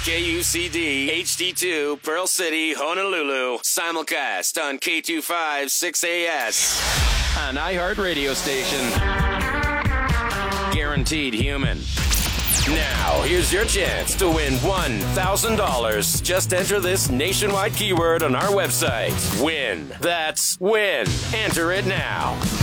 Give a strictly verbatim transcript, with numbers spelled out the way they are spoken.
K U C D H D two, Pearl City, Honolulu. Simulcast on K two five six A S. An iHeart radio station. Guaranteed human. Now, here's your chance to win one thousand dollars. Just enter this nationwide keyword on our website. Win. That's win. Enter it now.